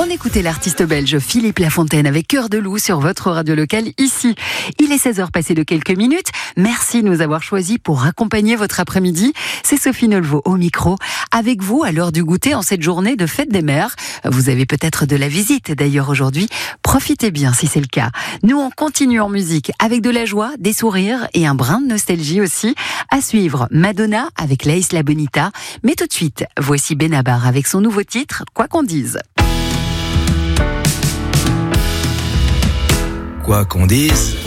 écoutait l'artiste belge Philippe Lafontaine avec Cœur de loup sur votre radio locale ici. Il est 16h passé de quelques minutes. Merci de nous avoir choisis pour accompagner votre après-midi. C'est Sophie Nolvaud au micro. Avec vous à l'heure du goûter en cette journée de fête des mères. Vous avez peut-être de la visite d'ailleurs aujourd'hui. Profitez bien si c'est le cas. Nous on continue en musique avec de la joie, des sourires et un brin de nostalgie aussi. À suivre Madonna avec Laïs La Bonita. Mais tout de suite, voici Benabar avec son nouveau titre, Quoi qu'on dise. Quoi qu'on dise,